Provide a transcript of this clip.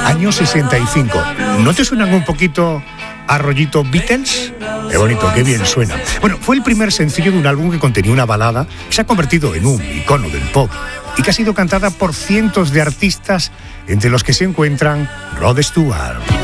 año 65. ¿No te suenan un poquito a rollito Beatles? Qué bonito, qué bien suena. Bueno, fue el primer sencillo de un álbum que contenía una balada que se ha convertido en un icono del pop y que ha sido cantada por cientos de artistas, entre los que se encuentran Rod Stewart.